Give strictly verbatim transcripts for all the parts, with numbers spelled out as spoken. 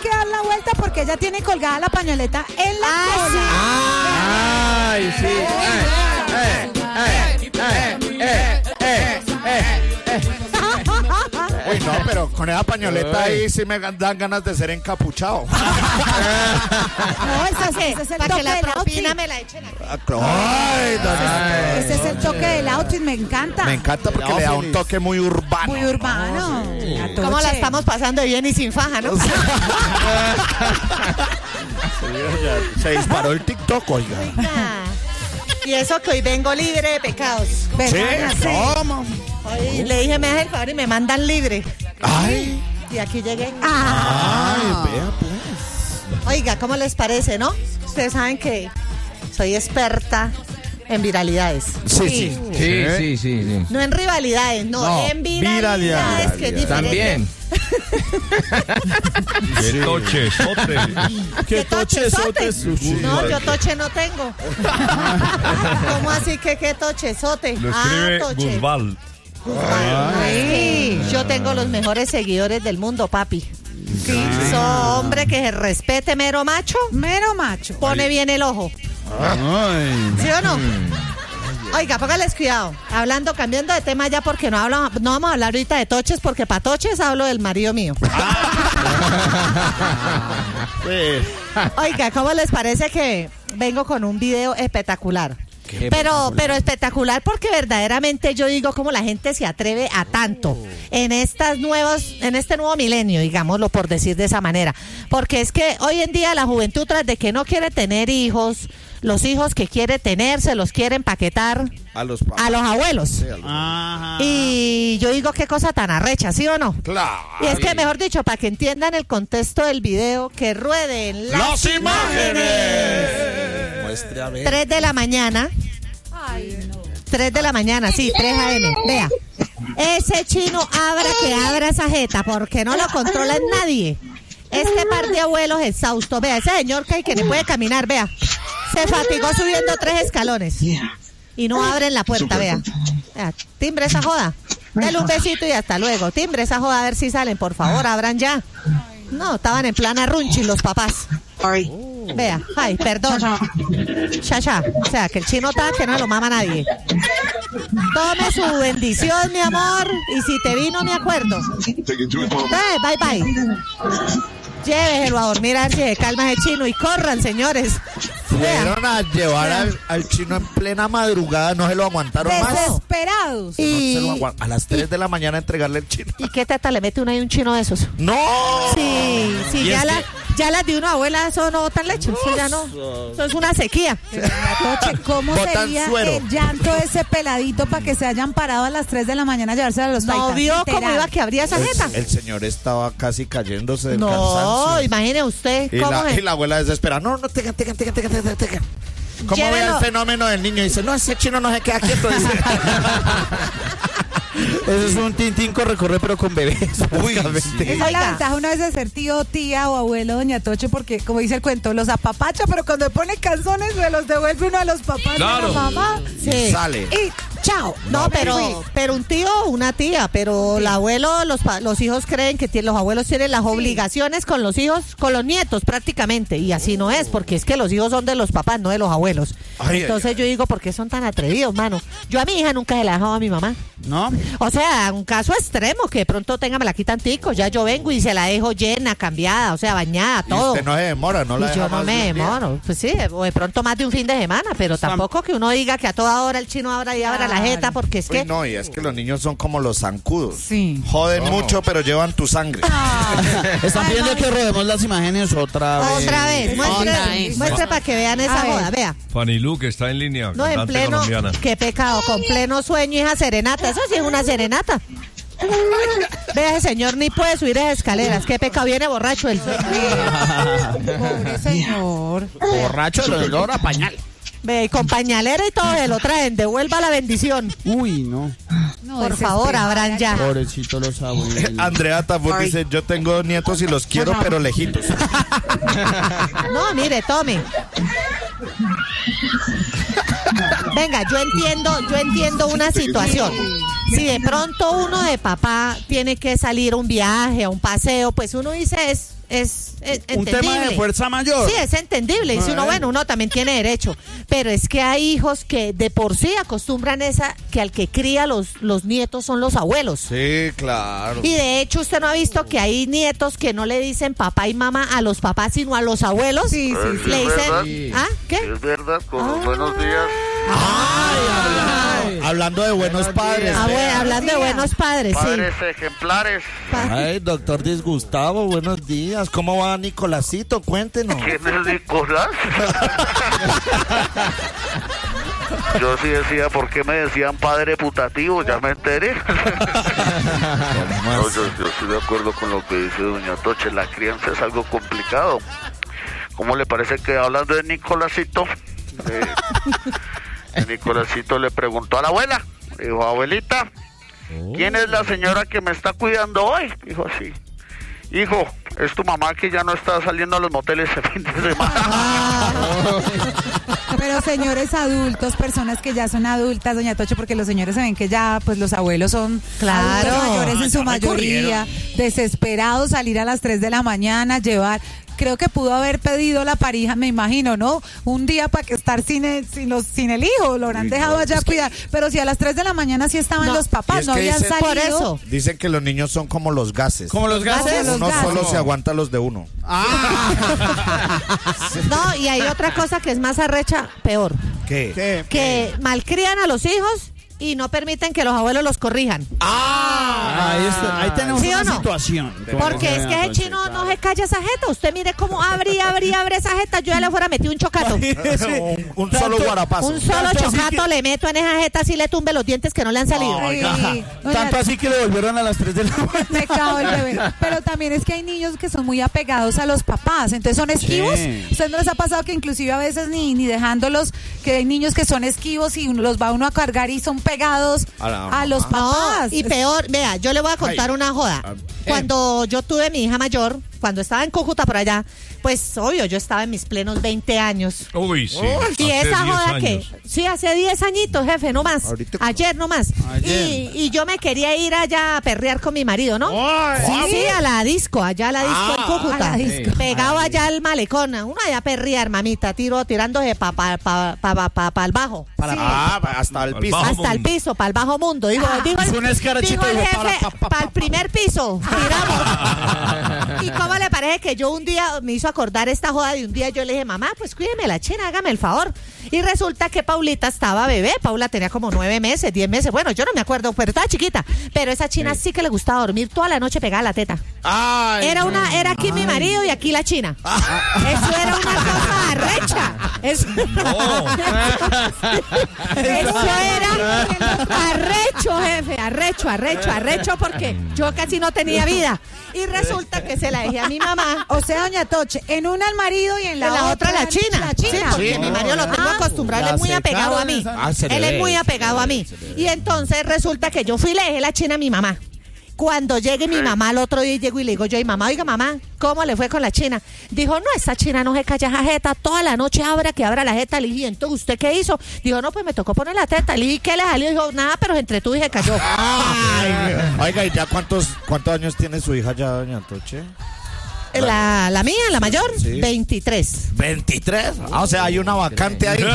que dar la vuelta porque ella tiene colgada la pañoleta en la Ah, cola. Ah, Ay, sí. Eh, eh, eh, eh, eh, eh, eh. Uy, no, pero con esa pañoleta ahí sí me dan ganas de ser encapuchado. No, ese, es- ese es el Para toque que la del propina outfit. me la echen aquí. Ay, doña- Ese es el toque del outfit, me encanta. Me encanta porque le da un toque muy urbano. Muy urbano. Atoche. ¿Cómo la estamos pasando bien y sin faja, no? Se disparó el TikTok, oiga. Ah, y eso que hoy vengo libre de pecados. ¿Verdad? Sí. ¿Cómo? Hoy le dije, me hacen el favor y me mandan libre. Ay, Y aquí llegué. Ah, ay, vea pues. Oiga, ¿cómo les parece, no? Ustedes saben que soy experta en viralidades. Sí, sí. Sí, sí, sí, sí. No en rivalidades, no, No, en viralidades, viralidades. que es diferente. También. ¡Qué tochesote! ¿Qué tochesote? No, yo toche no tengo. ¿Cómo así que qué tochesote? Lo escribe ah, toche. Guzmán. Ay, yo tengo los mejores seguidores del mundo, papi. Soy hombre que se respete, mero macho, mero macho. pone bien el ojo. ¿Sí o no? Oiga, póngales cuidado. Hablando, cambiando de tema ya porque no hablo, no vamos a hablar ahorita de toches, porque para toches hablo del marido mío. Oiga, ¿cómo les parece que vengo con un video espectacular? Pero, pero espectacular porque verdaderamente yo digo cómo la gente se atreve a tanto en estas nuevas, en este nuevo milenio, digámoslo por decir de esa manera. Porque es que hoy en día la juventud, tras de que no quiere tener hijos, los hijos que quiere tener se los quiere empaquetar A los papás. a los abuelos. Sí, a los- Ajá. Y yo digo qué cosa tan arrecha, ¿sí o no? Claro. Y es que, mejor dicho, para que entiendan el contexto del video, que rueden las, ¡Las imágenes! Muestre a ver. tres de la mañana. tres de la mañana, sí, tres a eme. Vea, ese chino abra que abra esa jeta porque no lo controla nadie. Este par de abuelos exhaustos. Vea, ese señor que, que no puede caminar, vea. Se fatigó subiendo tres escalones. Y no abren la puerta, vea. Vea, timbre esa joda. Dale un besito y hasta luego. Timbre esa joda, a ver si salen, por favor, abran ya. No, estaban en plan arrunchi los papás. Vea, ay, perdón. Ya, ya. O sea, que el chino está que no lo mama nadie. Tome su bendición, mi amor. Y si te vi, no me acuerdo. Eh, bye, bye. Lléveselo a dormir a ver si se calma ese chino. Y corran, señores. Vea. Fueron a llevar al, al chino en plena madrugada, no se lo aguantaron más. Desesperados. No se Y, lo aguant- a las tres de la mañana entregarle el chino. ¿Y qué teta le mete uno ahí un chino de esos? ¡No! Sí, sí, Y ya, es la, que- ya las de una abuela, eso no botan leche. Eso ya no. Eso es una sequía. Atoche, ¿cómo Botan sería suero. el llanto de ese peladito para que se hayan parado a las tres de la mañana a llevarse a los ¿No taitas? vio cómo Literal. iba que abría esa El, jeta? el señor estaba casi cayéndose del No, cansancio. imagine usted Y cómo la, es. y la abuela desesperada, no, no, tenga, tenga, tenga, tenga, tenga, tenga. ¿Cómo ve Llévelo. el fenómeno del niño? Dice, no, ese chino no se queda quieto. Dice. Eso es un tintín corre-corre, pero con bebés. Uy, básicamente. sí. Esa es Oiga. la ventaja una vez de ser tío, tía o abuelo, doña Toche, porque como dice el cuento, los apapacha, pero cuando pone canzones se los devuelve uno a los papás Claro. de la mamá. Sí. Sale. Y chao. No, me pero, fui. pero un tío o una tía, pero el abuelo, los, pa- los hijos creen que tienen, los abuelos tienen las obligaciones con los hijos, con los nietos prácticamente, y así no es, porque es que los hijos son de los papás, no de los abuelos. Ay, Entonces ay, yo digo, ¿por qué son tan atrevidos, mano? Yo a mi hija nunca se la he dejado a mi mamá. ¿No? O sea, un caso extremo, que de pronto tenga me la quitan tico, ya yo vengo y se la dejo llena, cambiada, o sea, bañada, Y todo. usted no se demora, no la Y deja yo no más me de un día. demoro, pues sí, o de pronto más de un fin de semana, pero tampoco que uno diga que a toda hora el chino abra y abra la Claro. jeta, porque es Uy, que no, y es que los niños son como los zancudos. Sí. Joden mucho, pero llevan tu sangre. Están pidiendo que rodemos las imágenes otra vez. otra vez, muestre, Otra vez. muestre para que vean esa A ver. joda, vea. Fanny Lu, que está en línea, No, en cantante pleno, colombiana. qué pecado, con pleno sueño, hija serenata, eso sí es una serenata. Vea, ese señor ni puede subir esas escaleras, qué pecado, viene borracho el Pobre señor. Borracho de los olor a pañal. Ve, y con pañalera y todo se lo traen, devuelva la bendición. Uy, no. No, Por desesperado. favor, abran ya. Pobrecito los abuelos. Andrea Tafur dice, yo tengo nietos y los quiero, pero lejitos. No, mire, tome. Venga, yo entiendo, yo entiendo una situación. Si de pronto uno de papá tiene que salir a un viaje, a un paseo, pues uno dice es es eh, Un entendible. tema de fuerza mayor. Sí, es entendible. Dice uno, bueno, uno también tiene derecho. Pero es que hay hijos que de por sí acostumbran esa, que al que cría los, los nietos son los abuelos. Sí, claro. Y de hecho, usted no ha visto que hay nietos que no le dicen papá y mamá a los papás, sino a los abuelos. Sí, sí, sí. Le es verdad. dicen, ¿ah? ¿Qué? Es verdad, con los buenos días. Ay, hablando de buenos padres. Ah, bueno, hablando de buenos padres, Padres ejemplares. sí. Ay, doctor Disgustavo, buenos días. ¿Cómo va Nicolásito? Cuéntenos. ¿Quién es Nicolás? Yo sí decía, ¿por qué me decían padre putativo? Ya me enteré. No, yo, yo estoy de acuerdo con lo que dice doña Toche. La crianza es algo complicado. ¿Cómo le parece que hablando de Nicolásito, eh, Nicolásito le preguntó a la abuela? Dijo, abuelita, ¿quién es la señora que me está cuidando hoy? Dijo así. Hijo, es tu mamá que ya no está saliendo a los moteles ese fin de semana. Pero señores adultos, personas que ya son adultas, doña Tocho, porque los señores se ven que ya, pues los abuelos son Claro. adultos mayores en su Ya me mayoría, desesperados, salir a las tres de la mañana, llevar... Creo que pudo haber pedido la pareja, me imagino, ¿no? Un día para que estar sin el, sin los, sin el hijo, lo habrán dejado allá a cuidar. Pero si a las tres de la mañana sí estaban No. los Y papás, es no que habían dicen- salido. Por eso. Dicen que los niños son como los gases. Como los gases. los Uno gases. solo se aguanta los de uno. No, y hay otra cosa que es más arrecha, peor. ¿Qué? ¿Qué? Que malcrían a los hijos y no permiten que los abuelos los corrijan. Ahí, está, ahí tenemos ¿Sí o una no? situación. Porque es que ese chino no se calla esa jeta. Usted mire cómo abre y abre y abre esa jeta. Yo ya le fuera metido un chocato. un, un solo guarapazo. Un solo Tanto así chocato que- le meto en esa jeta si le tumbe los dientes que no le han salido. Ay, doña- Tanto así que le volvieron a las tres de la mañana. Me cago el bebé. Pero también es que hay niños que son muy apegados a los papás, entonces son esquivos. Sí. ¿Usted no les ha pasado que inclusive a veces ni, ni dejándolos, que hay niños que son esquivos y uno- los va uno a cargar y son pegados A la a los No, papás? y peor, vea, yo le voy a contar Ay. una joda. Ah, Cuando yo tuve mi hija mayor, cuando estaba en Cúcuta por allá, pues obvio, yo estaba en mis plenos veinte años. Uy, sí. Y hace esa diez joda años. que, sí, hace diez añitos, jefe, no más. Ahorita- Ayer no más. Ayer. Y, y yo me quería ir allá a perrear con mi marido, ¿no? Sí, sí, a la disco, allá a la disco en Cúcuta. a la disco. Pegado allá al malecón. Uno allá a perrear, mamita, tiro, tirándose para pa, pa, pa, pa, pa, pa el bajo. Para- Ah, hasta el Al piso. bajo. Hasta el mundo. piso, para el bajo mundo. Digo, digo, es un escarachito, dijo el digo, jefe, para, pa, pa, para el pa, primer piso. Tiramos. ¿Y cómo le parece que yo un día me hizo acordar esta joda de un día? Yo le dije, mamá, pues cuídeme la china, hágame el favor. Y resulta que Paulita estaba bebé. Paula tenía como nueve meses, diez meses. Bueno, yo no me acuerdo, pero estaba chiquita. Pero esa china sí que le gustaba dormir toda la noche pegada a la teta. Ay, Era una, era aquí mi marido y aquí la china. Eso era una cosa arrecha. Eso, eso era arrecho, jefe, arrecho, arrecho, arrecho, porque yo casi no tenía vida. Y resulta que se la dejé a mi mamá. O sea, doña Toche, en una al marido y en la, En la otra la china. La china. Sí, porque Sí, mi no, marido lo tengo ah, acostumbrado, él ya es muy se apegado a mí. claro, ah, se le Él es ve, muy se apegado le a ve, mí. se le ve. Y entonces resulta que yo fui y le dejé la china a mi mamá. Cuando llegue mi mamá al otro día, llego y le digo yo, y mamá, oiga mamá, ¿cómo le fue con la china? Dijo, no, esa china no se calla esa jeta, toda la noche abra que abra la jeta. Le dije, entonces, ¿usted qué hizo? Dijo, no, pues me tocó poner la teta. Le dije, ¿qué le salió? Dijo, nada, pero se entretuvo y se cayó. Ay, oiga, ¿y ya cuántos, cuántos años tiene su hija ya, doña Toche? La, la mía, la mayor, Sí. veintitrés. ¿veintitrés? Ah, o sea, hay una vacante ahí.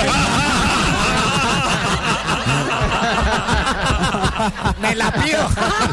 Me la pido.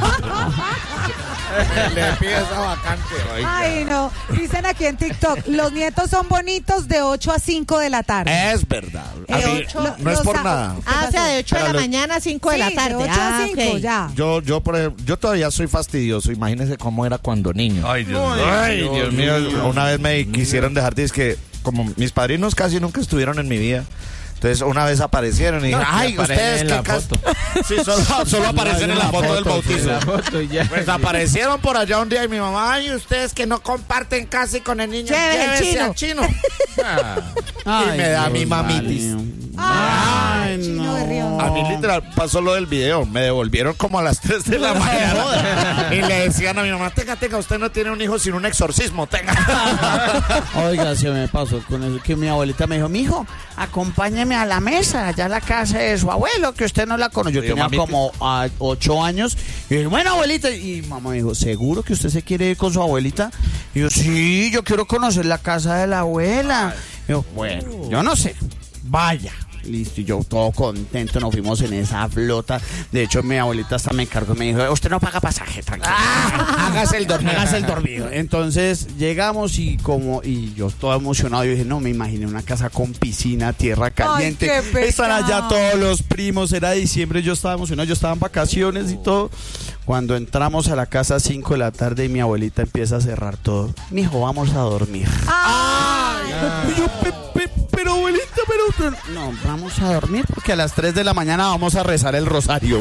Le pido esa vacante. Ay, no. Dicen aquí en TikTok, los nietos son bonitos de ocho a cinco de la tarde. Es verdad. A Eh, mí, ocho- no es los por a- nada. Ah, o sea, de ocho de Pero la lo- mañana a cinco de la Sí, tarde. de ocho ah, a cinco, ok. ya. Yo, yo, por ejemplo, yo todavía soy fastidioso. Imagínese cómo era cuando niño. Ay, Dios mío. Ay, Dios mío. Una vez me quisieron dejar, dice que como mis padrinos casi nunca estuvieron en mi vida. Entonces una vez aparecieron y dije, ay, ustedes qué cas-". Sí, solo, solo aparecen en la foto del bautizo. Pues aparecieron por allá un día y mi mamá, ay, ustedes que no comparten casi con el niño, Llévese el llévese chino". al chino. Y me da mi mamitis. Ay, Ay, chino no. berrión. A mí literal pasó lo del video. Me devolvieron como a las tres de la mañana. Y le decían a mi mamá, tenga, tenga, usted no tiene un hijo sin un exorcismo, tenga. Oiga, se me pasó con eso que mi abuelita me dijo, mijo, acompáñeme a la mesa, allá a la casa de su abuelo, que usted no la conoce. Yo Digo, tenía mamita. como a, ocho años. Y dije, bueno, abuelita. Y mamá me dijo, ¿seguro que usted se quiere ir con su abuelita? Y yo, sí, yo quiero conocer la casa de la abuela. Y yo, bueno, yo no sé. Vaya. Listo, y yo todo contento, nos fuimos en esa flota. De hecho, mi abuelita hasta me encargó y me dijo, usted no paga pasaje, tranquilo. Hágase el dormido. Hágase el dormido. Entonces llegamos y como y yo todo emocionado, yo dije, no, me imaginé una casa con piscina, tierra caliente. Ay, qué pecado. Están allá todos los primos, era diciembre, yo estaba emocionado, yo estaba en vacaciones y todo. Cuando entramos a la casa a cinco de la tarde y mi abuelita empieza a cerrar todo. Mijo, vamos a dormir. Ay. Y yo, pe- pe- pero abuelita, pero, pero- no, vamos a dormir porque a las tres de la mañana vamos a rezar el rosario.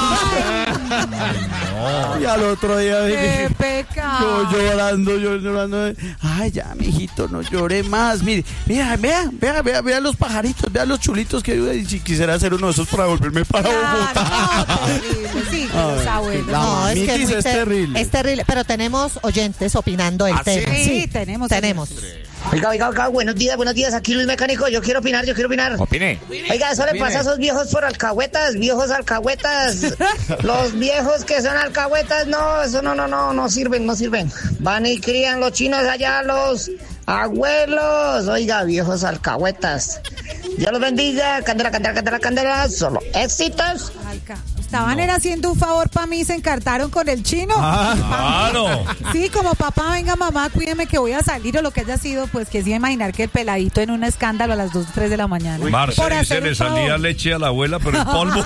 Y al otro día ¡Qué dije, pecado! yo llorando, yo llorando. Ay, ya, mijito, no llore más. Mire, mira, vea, vea, vea, vea los pajaritos, vea los chulitos que yo y si quisiera hacer uno de esos para volverme para Bogotá. Claro, no, terrible. Sí, que los Ay, abuelos. la No, es que mamitis muy es ter- terrible. Es terrible, pero tenemos oyentes opinando el ¿Ah, sí? tema. Sí, tenemos. Tenemos. Oiga, oiga, oiga, buenos días, buenos días, aquí Luis Mecánico, yo quiero opinar, yo quiero opinar. Opine. Oiga, eso le pasa a esos viejos por alcahuetas, viejos alcahuetas. Los viejos que son alcahuetas, no, eso no, no, no, no sirven, no sirven. Van y crían los chinos allá, los abuelos. Oiga, viejos alcahuetas. Dios los bendiga, candela, candela, candela, candela, solo éxitos. Alca- Estaban era haciendo un favor para mí, se encartaron con el chino. Claro. Sí, como papá, venga mamá, cuídeme que voy a salir o lo que haya sido, pues que sí imaginar que el peladito en un escándalo a las dos, tres de la mañana. Marce Por dice, hacer le un salía favor. leche a la abuela, pero el polvo.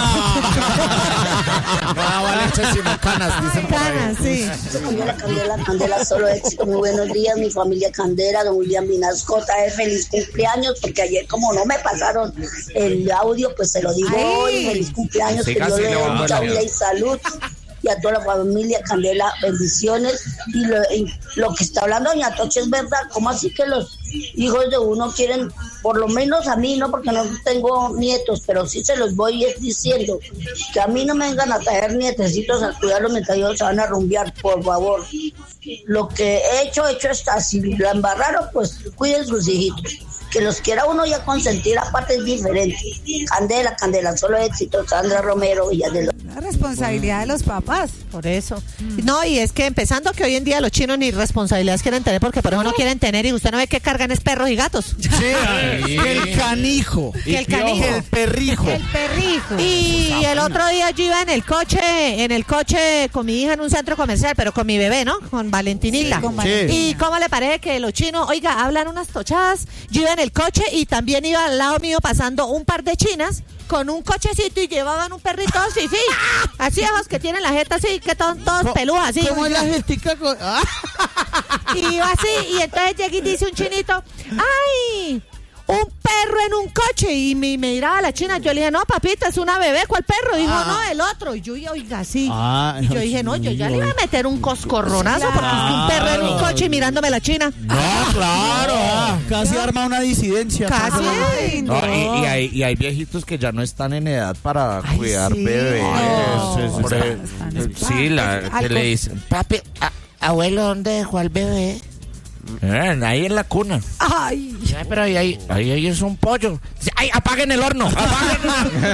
No daba leche sino canas, dicen por ahí. Canas, sí. Candela, Candela, Candela, solo éxito. Muy buenos días, mi familia Candela, don William Vinasco, de feliz cumpleaños, porque ayer como no me pasaron el audio, pues se lo digo Ay. hoy, feliz cumpleaños, Siga que Dios así, le le dé vamos a mucha dar. vida y salud. Y a toda la familia Candela, bendiciones. Y lo, y lo que está hablando doña Toche es verdad. ¿Cómo así que los hijos de uno quieren, por lo menos a mí, no? Porque no tengo nietos, pero sí se los voy diciendo. Que a mí no me vengan a traer nietecitos a cuidarlos mientras ellos se van a rumbear, por favor. Lo que he hecho, hecho está. Si la embarraron, pues cuiden sus hijitos. Que los quiera uno ya consentir, aparte es diferente. Candela, Candela, solo éxito. Sandra Romero, Villas de los... La responsabilidad de los papás. Por eso. No, y es que empezando que hoy en día los chinos ni responsabilidades quieren tener porque por eso no quieren tener y usted no ve que cargan es perros y gatos. Sí, el canijo. Que el canijo. El perrijo. El perrijo. Y el otro día yo iba en el coche, en el coche con mi hija en un centro comercial, pero con mi bebé, ¿no? Con Valentinita. Sí, con Sí. Valentina. ¿Y cómo le parece que los chinos, oiga, hablan unas tochadas? Yo iba en el coche y también iba al lado mío pasando un par de chinas con un cochecito y llevaban un perrito así, sí. Así ojos que tienen la jeta así, que son todos peludos así. ¿Cómo es la gentica? con- Ah. Y iba así, y entonces llega y dice un chinito, ¡ay! Un perro en un coche. Y me, me miraba la china. Yo le dije, no, papita, es una bebé. ¿Cuál perro? Dijo, Ah. no, el otro. Y yo, oiga, sí. Ah, y yo dije, no, yo ya le iba a meter un coscorronazo porque es que un perro en un coche y mirándome la china. No, claro. ah, casi arma una disidencia. Casi. Ay, No, no. y, y hay, y hay viejitos que ya no están en edad para Ay, cuidar sí. bebés. No. Sí, sí, Por sí. ejemplo, Están- eh, están- sí, la, al que le con- dicen, papi, a- abuelo, ¿dónde dejó al bebé? Eh, ahí en la cuna. Ay. Ay, pero ahí, ahí, ahí, ahí es un pollo. ¡Ay, apaguen el horno! ¡Apaguen!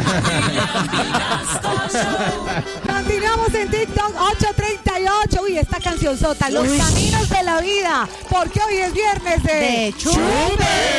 Continuamos en TikTok ocho treinta y ocho. Uy, esta canción sota. Los caminos de la vida. Porque hoy es viernes de... De chupe.